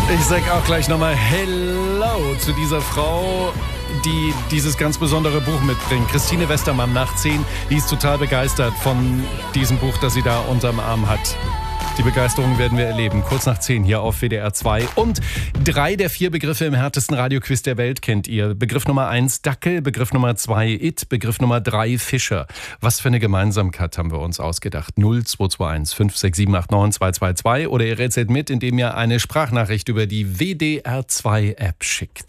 Ich sag auch gleich nochmal Hello zu dieser Frau, die dieses ganz besondere Buch mitbringt. Christine Westermann nach 10, die ist total begeistert von diesem Buch, das sie da unterm Arm hat. Die Begeisterung werden wir erleben. Kurz nach 10 hier auf WDR 2. Und 3 der 4 Begriffe im härtesten Radioquiz der Welt kennt ihr. Begriff Nummer 1 Dackel, Begriff Nummer 2 It, Begriff Nummer 3 Fischer. Was für eine Gemeinsamkeit haben wir uns ausgedacht? 0221 56789 222 oder ihr rätselt mit, indem ihr eine Sprachnachricht über die WDR 2 App schickt.